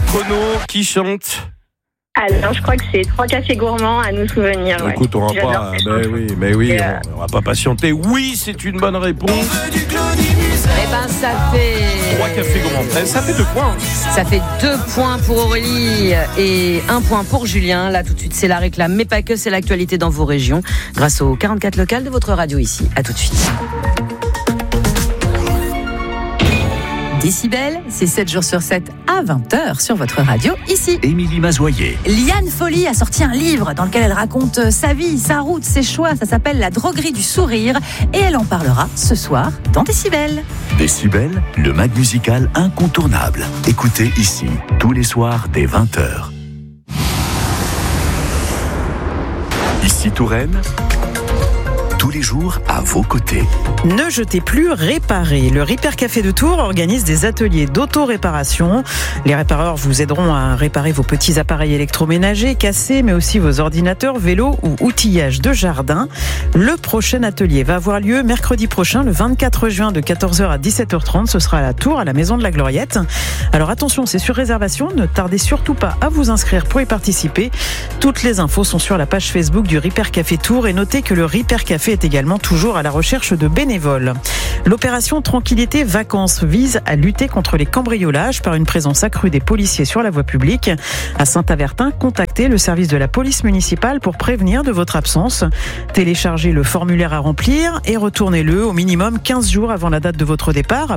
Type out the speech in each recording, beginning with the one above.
Kono qui chante. Alors, je crois que c'est 3 cafés gourmands à nous souvenir. Écoute, on va pas. Mais oui, on va pas patienter. Oui, c'est une bonne réponse. Eh ben, ça fait 3 cafés gourmands. Ça fait 2 points. Ça fait 2 points pour Aurélie et 1 point pour Julien. Là, tout de suite, c'est la réclame, mais pas que, c'est l'actualité dans vos régions, grâce aux 44 locales de votre radio ici. À tout de suite. Décibel, c'est 7 jours sur 7 à 20h sur votre radio, ici. Émilie Mazoyer. Liane Folly a sorti un livre dans lequel elle raconte sa vie, sa route, ses choix. Ça s'appelle La droguerie du sourire et elle en parlera ce soir dans Décibel. Décibel, le mag musical incontournable. Écoutez ici, tous les soirs dès 20h. Ici Touraine, tous les jours à vos côtés. Ne jetez plus, réparez. Le Repair Café de Tours organise des ateliers d'auto-réparation. Les répareurs vous aideront à réparer vos petits appareils électroménagers cassés, mais aussi vos ordinateurs, vélos ou outillages de jardin. Le prochain atelier va avoir lieu mercredi prochain, le 24 juin, de 14h à 17h30. Ce sera à la Tour, à la Maison de la Gloriette. Alors attention, c'est sur réservation. Ne tardez surtout pas à vous inscrire pour y participer. Toutes les infos sont sur la page Facebook du Repair Café Tours et notez que le Repair Café est également toujours à la recherche de bénévoles. L'opération Tranquillité Vacances vise à lutter contre les cambriolages par une présence accrue des policiers sur la voie publique. À Saint-Avertin, contactez le service de la police municipale pour prévenir de votre absence. Téléchargez le formulaire à remplir et retournez-le au minimum 15 jours avant la date de votre départ à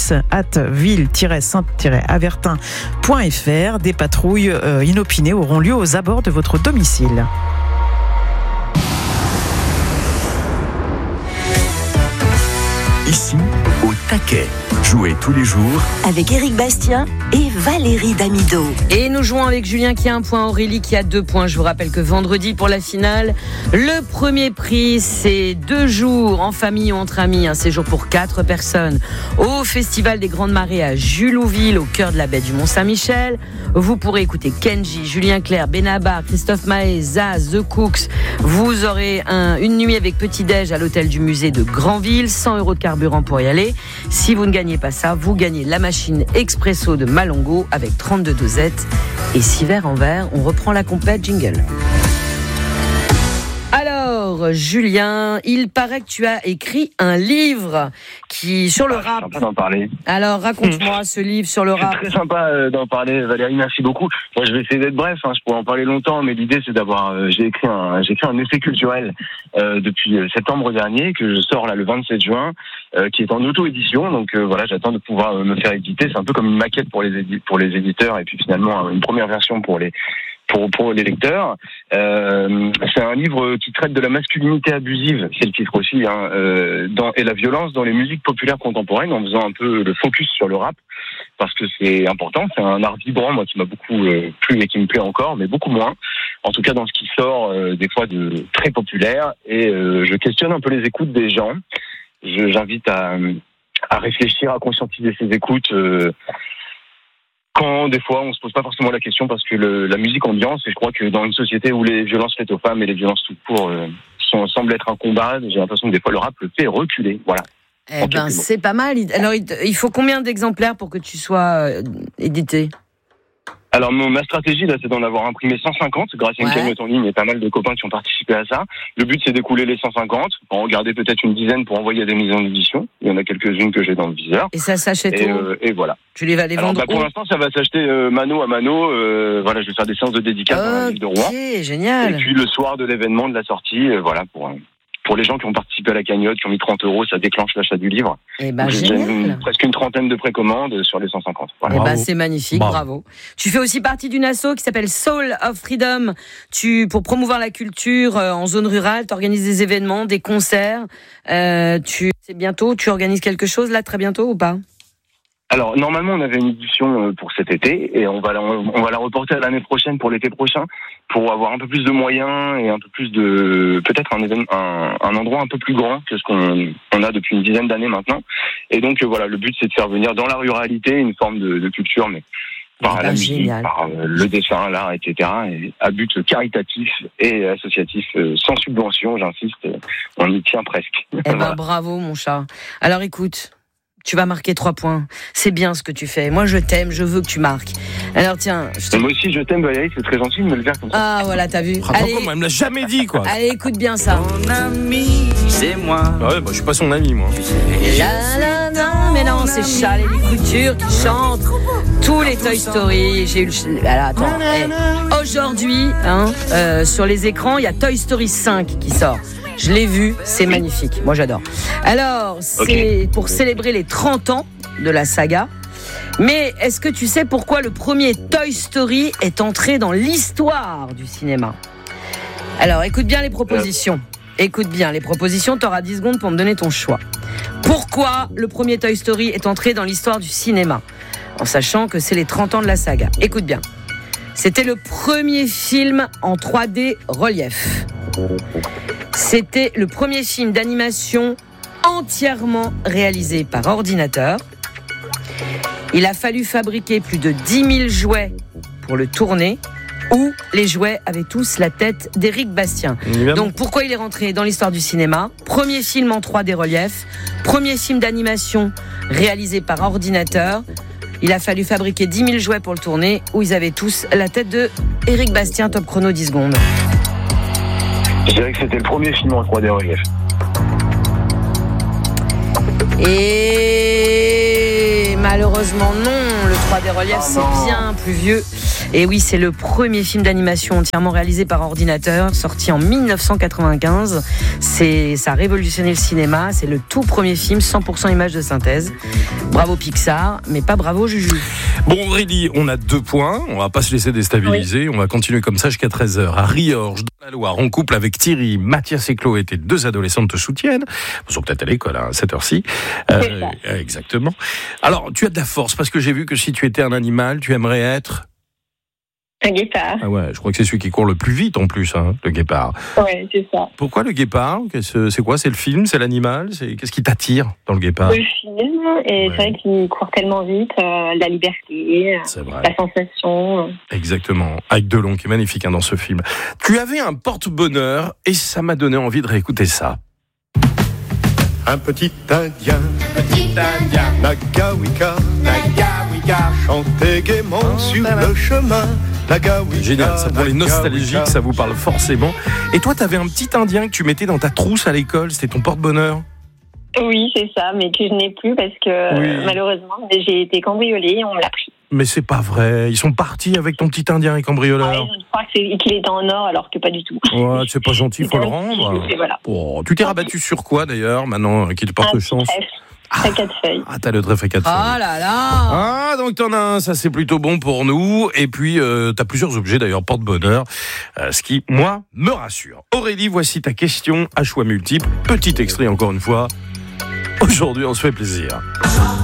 police@ville-saint-avertin.fr. Des patrouilles inopinées auront lieu aux abords de votre domicile. Ici, au taquet. Jouez tous les jours avec Éric Bastien et Valérie Damido. Et nous jouons avec Julien qui a 1 point, Aurélie qui a 2 points. Je vous rappelle que vendredi pour la finale, le premier prix c'est 2 jours en famille ou entre amis, un séjour pour 4 personnes au Festival des Grandes Marées à Julouville, au cœur de la baie du Mont-Saint-Michel. Vous pourrez écouter Kenji, Julien Clerc, Benabar, Christophe Maé, Zaz, The Cooks. Vous aurez une nuit avec petit-déj à l'hôtel du musée de Granville, 100 € de carburant pour y aller. Si vous ne gagnez pas ça, vous gagnez la machine expresso de Malongo avec 32 dosettes et 6 verres en verre. On reprend la compète, jingle. Alors, Julien, il paraît que tu as écrit un livre sur le rap. C'est sympa d'en parler. Alors, raconte-moi ce livre sur le rap. C'est très sympa d'en parler, Valérie, merci beaucoup. Moi, je vais essayer d'être bref, je pourrais en parler longtemps, mais l'idée, c'est d'avoir... J'ai écrit un essai culturel depuis septembre dernier, que je sors là le 27 juin, qui est en auto-édition. Donc voilà, j'attends de pouvoir me faire éditer. C'est un peu comme une maquette pour les éditeurs, et puis finalement, une première version pour les lecteurs. C'est un livre qui traite de la masculinité abusive, c'est le titre aussi, et la violence dans les musiques populaires contemporaines, en faisant un peu le focus sur le rap, parce que c'est important, c'est un art vibrant, moi, qui m'a beaucoup plu et qui me plaît encore, mais beaucoup moins, en tout cas dans ce qui sort des fois de très populaire, et je questionne un peu les écoutes des gens. J'invite à réfléchir, à conscientiser ses écoutes, quand des fois on se pose pas forcément la question, parce que la musique ambiance, et je crois que dans une société où les violences faites aux femmes et les violences tout court semblent être un combat, j'ai l'impression que des fois le rap le fait reculer. Voilà. Eh ben c'est pas mal. Alors il faut combien d'exemplaires pour que tu sois édité ? Alors ma stratégie là, c'est d'en avoir imprimé 150 grâce à une cagnotte en ligne et pas mal de copains qui ont participé à ça. Le but c'est d'écouler les 150, en garder peut-être une dizaine pour envoyer à des maisons d'édition. Il y en a quelques-unes que j'ai dans le viseur. Et ça s'achète où ? Et voilà. Tu les vas les vendre où ? Pour l'instant ça va s'acheter mano à mano. Voilà, je vais faire des séances de dédicace dans la ville de Rouen. Ok, génial. Et puis le soir de l'événement de la sortie, voilà, pour les gens qui ont participé à la cagnotte, qui ont mis 30 €, ça déclenche l'achat du livre. Eh ben, j'ai génial. presque une trentaine de précommandes sur les 150. Voilà. Eh ben, c'est magnifique, bravo. Tu fais aussi partie d'une asso qui s'appelle Soul of Freedom. Pour promouvoir la culture en zone rurale, tu organises des événements, des concerts. Tu organises quelque chose là, très bientôt ou pas ? Alors, normalement, on avait une édition pour cet été, et on va la reporter à l'année prochaine, pour l'été prochain, pour avoir un peu plus de moyens et un peu plus de, peut-être un endroit un peu plus grand que ce qu'on a depuis une dizaine d'années maintenant. Et donc, voilà, le but, c'est de faire venir dans la ruralité une forme de culture, mais par la musique, par le dessin, l'art, etc. Et à but caritatif et associatif, sans subvention, j'insiste, on y tient presque. Eh ben, bravo, mon chat. Alors, écoute. Tu vas marquer 3 points. C'est bien ce que tu fais. Moi, je t'aime, je veux que tu marques. Alors tiens, Moi aussi, je t'aime, Valérie, c'est très gentil de me le faire comme ça. Ah voilà, t'as vu. Allez, elle me l'a jamais dit, quoi. Allez, écoute bien ça. Mon ami, c'est moi. Ah ouais, bah, je suis pas son ami, moi. Mais non, c'est Charles et les Coutures qui chantent tous les Toy Story. J'ai eu le... Alors, attends. Aujourd'hui, sur les écrans, il y a Toy Story 5 qui sort. Je l'ai vu, c'est magnifique. Moi, j'adore. Alors, c'est pour célébrer les 30 ans de la saga. Mais est-ce que tu sais pourquoi le premier Toy Story est entré dans l'histoire du cinéma ? Alors, écoute bien les propositions. T'auras 10 secondes pour me donner ton choix. Pourquoi le premier Toy Story est entré dans l'histoire du cinéma ? En sachant que c'est les 30 ans de la saga. Écoute bien. C'était le premier film en 3D relief. C'était le premier film d'animation entièrement réalisé par ordinateur. Il a fallu fabriquer plus de 10 000 jouets pour le tourner, où les jouets avaient tous la tête d'Éric Bastien. Donc pourquoi il est rentré dans l'histoire du cinéma ? Premier film en 3D relief, premier film d'animation réalisé par ordinateur. Il a fallu fabriquer 10 000 jouets pour le tourner, où ils avaient tous la tête de Éric Bastien. Top chrono, 10 secondes. Je dirais que c'était le premier film en 3D relief. Et malheureusement non, le 3D relief c'est bien plus vieux. Et oui, c'est le premier film d'animation entièrement réalisé par ordinateur, sorti en 1995. Ça a révolutionné le cinéma, c'est le tout premier film 100% images de synthèse. Bravo Pixar, mais pas bravo Juju. Bon Aurélie, on a 2 points, on va pas se laisser déstabiliser, on va continuer comme ça jusqu'à 13h. À Riorges, dans la Loire, en couple avec Thierry, Mathias et Chloé, tes 2 adolescentes te soutiennent. Ils sont peut-être à l'école à cette heure-ci. Exactement. Alors, tu as de la force, parce que j'ai vu que si tu étais un animal, tu aimerais être... Un guépard. Ah ouais, je crois que c'est celui qui court le plus vite en plus, le guépard. Ouais, c'est ça. Pourquoi le guépard ? C'est quoi ? C'est le film ? C'est l'animal ? Qu'est-ce qui t'attire dans le guépard ? Le film, et c'est vrai qu'il court tellement vite, la liberté, la sensation. Exactement, avec Delon qui est magnifique dans ce film. Tu avais un porte-bonheur et ça m'a donné envie de réécouter ça. Un petit Indien, Nagawika, chantait gaiement sur le chemin. Génial, ça pour les nostalgiques, ça vous parle forcément. Et toi, t'avais un petit Indien que tu mettais dans ta trousse à l'école, c'était ton porte-bonheur ? Oui, c'est ça, mais que je n'ai plus parce que malheureusement, j'ai été cambriolée et on me l'a pris. Mais c'est pas vrai, ils sont partis avec ton petit Indien et cambrioleur. Je crois qu'il était en or alors que pas du tout. Ouais, c'est pas gentil, il faut le rendre. Voilà. Oh, tu t'es rabattu sur quoi d'ailleurs, maintenant, qui te porte chance ? Trèfle 4 feuilles. Ah, t'as le trèfle 4 feuilles. Ah là là. Ah, donc t'en as un, ça c'est plutôt bon pour nous. Et puis, t'as plusieurs objets d'ailleurs, porte-bonheur, ce qui, moi, me rassure. Aurélie, voici ta question à choix multiples. Petit extrait encore une fois. Aujourd'hui, on se fait plaisir.